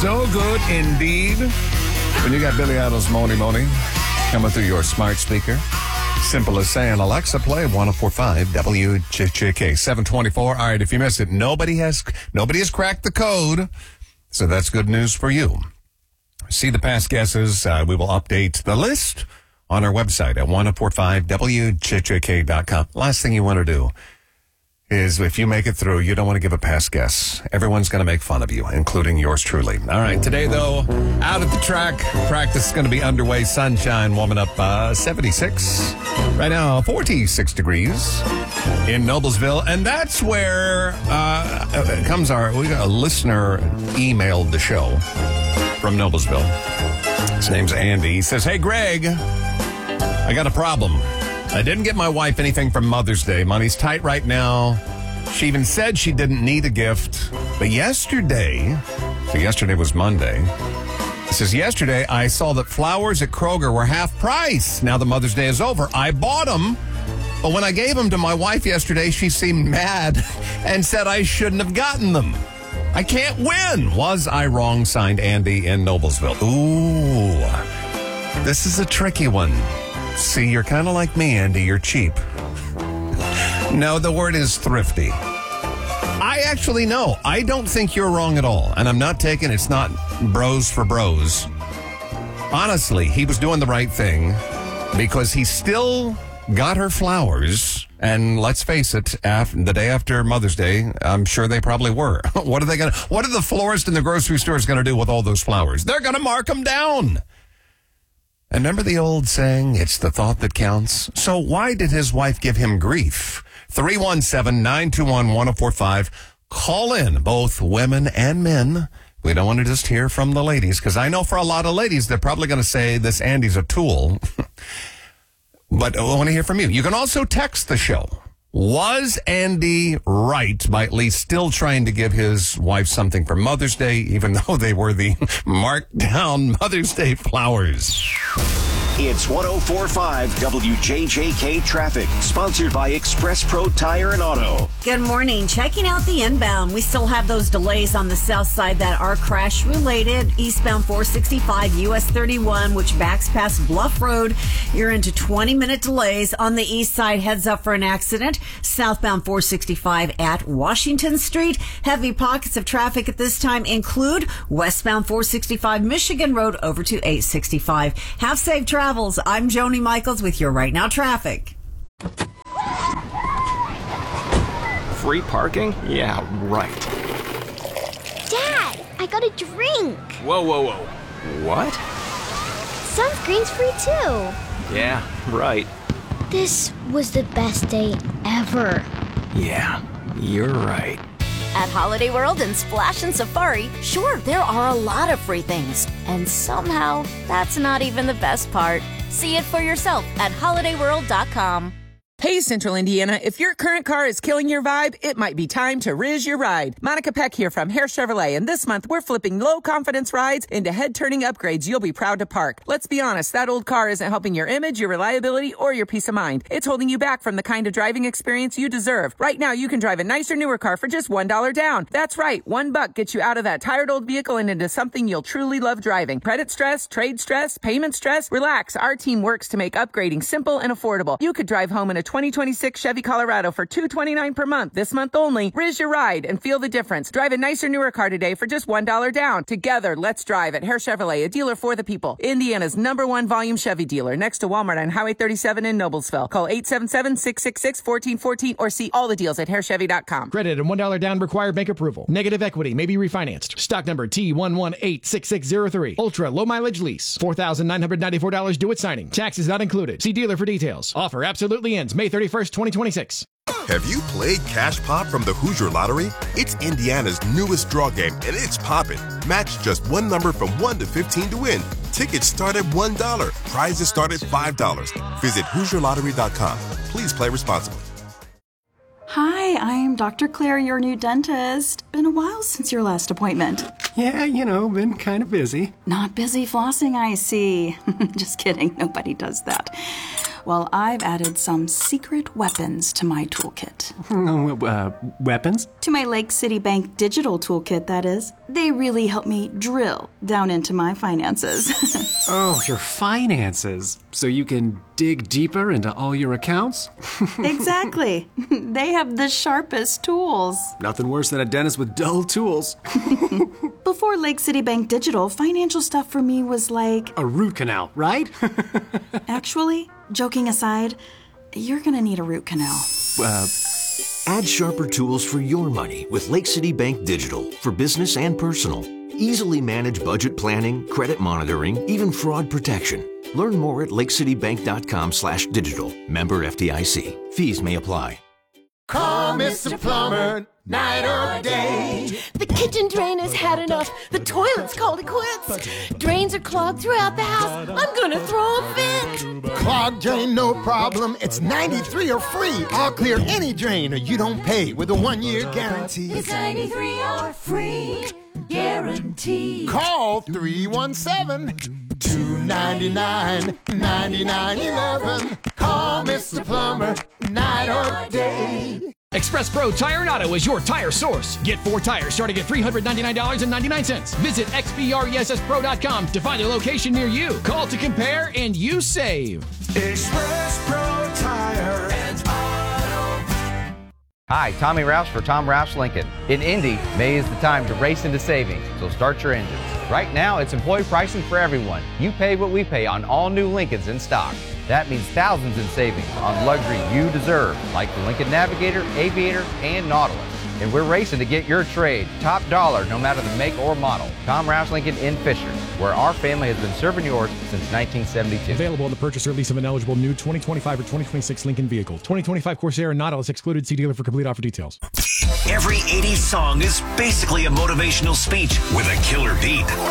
So good indeed. When you got Billy Idol's Money Money coming through your smart speaker. Simple as saying, Alexa, play 104.5 WJJK 724. All right, if you missed it, nobody has cracked the code, so that's good news for you. See the past guesses. We will update the list on our website at 1045WJJK.com. Last thing you want to do is if you make it through, you don't want to give a past guess. Everyone's going to make fun of you, including yours truly. All right, today, though, out at the track, practice is going to be underway. Sunshine warming up 76. Right now, 46 degrees in Noblesville. And that's where we got a listener emailed the show from Noblesville. His name's Andy. He says, hey, Greg, I got a problem. I didn't get my wife anything for Mother's Day. Money's tight right now. She even said she didn't need a gift. But yesterday was Monday. He says, yesterday I saw that flowers at Kroger were half price. Now the Mother's Day is over. I bought them. But when I gave them to my wife yesterday, she seemed mad and said I shouldn't have gotten them. I can't win. Was I wrong? Signed Andy in Noblesville. Ooh, this is a tricky one. See, you're kind of like me, Andy. You're cheap. No, the word is thrifty. I actually know. I don't think you're wrong at all. And I'm not taking it's not bros for bros. Honestly, he was doing the right thing because he still got her flowers. And let's face it, the day after Mother's Day, I'm sure they probably were. What are the florist in the grocery store is going to do with all those flowers? They're going to mark them down. And remember the old saying, it's the thought that counts? So why did his wife give him grief? 317-921-1045. Call in, both women and men. We don't want to just hear from the ladies, because I know for a lot of ladies, they're probably going to say this Andy's a tool. But I want to hear from you. You can also text the show. Was Andy right by at least still trying to give his wife something for Mother's Day, even though they were the marked down Mother's Day flowers? It's 104.5 WJJK Traffic, sponsored by Express Pro Tire and Auto. Good morning. Checking out the inbound. We still have those delays on the south side that are crash related. Eastbound 465 US 31, which backs past Bluff Road. You're into 20-minute delays. On the east side, heads up for an accident. Southbound 465 at Washington Street. Heavy pockets of traffic at this time include westbound 465 Michigan Road over to 865. Have safe travels. I'm Joni Michaels with your Right Now traffic. Free parking? Yeah, right. Dad, I got a drink. Whoa. What? Sunscreen's free too. Yeah, right. This was the best day ever. Yeah, you're right. At Holiday World and Splash and Safari, sure, there are a lot of free things. And somehow, that's not even the best part. See it for yourself at holidayworld.com. Hey, Central Indiana, if your current car is killing your vibe, it might be time to Riz your ride. Monica Peck here from Hare Chevrolet, and this month we're flipping low-confidence rides into head-turning upgrades you'll be proud to park. Let's be honest, that old car isn't helping your image, your reliability, or your peace of mind. It's holding you back from the kind of driving experience you deserve. Right now, you can drive a nicer, newer car for just $1 down. That's right, $1 gets you out of that tired old vehicle and into something you'll truly love driving. Credit stress, trade stress, payment stress? Relax, our team works to make upgrading simple and affordable. You could drive home in a 2026 Chevy Colorado for $229 per month. This month only. Riz your ride and feel the difference. Drive a nicer, newer car today for just $1 down. Together, let's drive at Hare Chevrolet, a dealer for the people. Indiana's #1 volume Chevy dealer, next to Walmart on Highway 37 in Noblesville. Call 877-666-1414 or see all the deals at HareChevy.com. Credit and $1 down required bank approval. Negative equity may be refinanced. Stock number T1186603. Ultra low mileage lease. $4,994 due at signing. Taxes not included. See dealer for details. Offer absolutely ends May 31st, 2026. Have you played Cash Pop from the Hoosier Lottery? It's Indiana's newest draw game, and it's poppin'. Match just one number from 1 to 15 to win. Tickets start at $1. Prizes start at $5. Visit HoosierLottery.com. Please play responsibly. Hi, I'm Dr. Claire, your new dentist. Been a while since your last appointment. Yeah, been kind of busy. Not busy flossing, I see. Just kidding, nobody does that. Well, I've added some secret weapons to my toolkit. Weapons? To my Lake City Bank digital toolkit, that is. They really help me drill down into my finances. Oh, your finances. So you can dig deeper into all your accounts? Exactly. They have the sharpest tools. Nothing worse than a dentist with dull tools. Before Lake City Bank Digital, financial stuff for me was like... a root canal, right? Actually, joking aside, you're gonna need a root canal. Add sharper tools for your money with Lake City Bank Digital for business and personal. Easily manage budget planning, credit monitoring, even fraud protection. Learn more at lakecitybank.com/digital. Member FDIC. Fees may apply. Call Mr. Plumber, night or day. The kitchen drain has had enough. The toilet's called it quits. Drains are clogged throughout the house. I'm gonna throw a fit. Clogged drain, no problem. It's 93 or free. I'll clear any drain or you don't pay with a 1-year guarantee. It's 93 or free. Guarantee. Call 317-299-9911. Call Mr. Plumber, night or day. Express Pro Tire and Auto is your tire source. Get 4 tires starting at $399.99. Visit xpresspro.com to find a location near you. Call to compare and you save. Express Pro Tire and Auto. Hi, Tommy Rouse for Tom Rouse Lincoln. In Indy, May is the time to race into savings, so start your engines. Right now, it's employee pricing for everyone. You pay what we pay on all new Lincolns in stock. That means thousands in savings on luxury you deserve, like the Lincoln Navigator, Aviator, and Nautilus. And we're racing to get your trade top dollar no matter the make or model. Tom Rouse Lincoln in Fisher, where our family has been serving yours since 1972. Available on the purchase or lease of an eligible new 2025 or 2026 Lincoln vehicle. 2025 Corsair and Nautilus excluded. See dealer for complete offer details. Every 80s song is basically a motivational speech with a killer beat.